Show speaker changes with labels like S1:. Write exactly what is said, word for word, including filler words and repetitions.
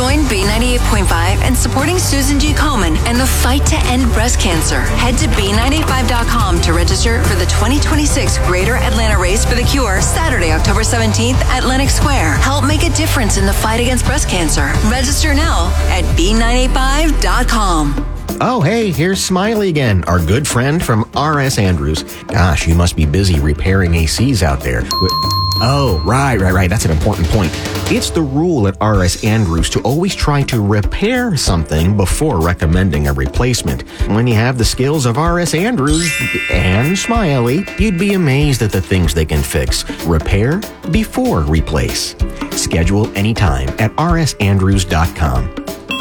S1: Join B ninety-eight point five in supporting Susan G. Komen and the fight to end breast cancer. Head to B nine eighty-five dot com to register for the twenty twenty-six Greater Atlanta Race for the Cure, Saturday, October seventeenth at Lenox Square. Help make a difference in the fight against breast cancer. Register now at B nine eighty-five dot com.
S2: Oh, hey, here's Smiley again, our good friend from R S Andrews. Gosh, you must be busy repairing A Cs out there. Oh, right, right, right. That's an important point. It's the rule at R S Andrews to always try to repair something before recommending a replacement. When you have the skills of R S Andrews and Smiley, you'd be amazed at the things they can fix. Repair before replace. Schedule anytime at R S Andrews dot com.